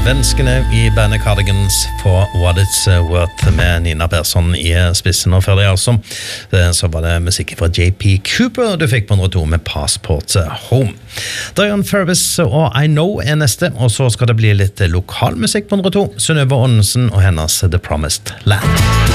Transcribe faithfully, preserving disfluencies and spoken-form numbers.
Svenskene i bandet Cardigans for What It's Worth med Nina Persson i spissen, og før det altså så var det musikk fra J P Cooper du fikk på hundre og to med Passport Home. Diane Fervis og I Know er neste, og så skal det bli litt lokalmusikk på hundre og to. Synnøve Ånesen og hennes The Promised Land.